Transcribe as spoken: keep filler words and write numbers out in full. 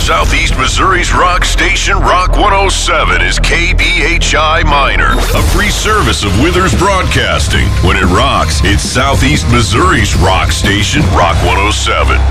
Southeast Missouri's rock station, Rock one oh seven, is K B H I Minor, a free service of Withers Broadcasting. When it rocks, it's Southeast Missouri's rock station, Rock one oh seven.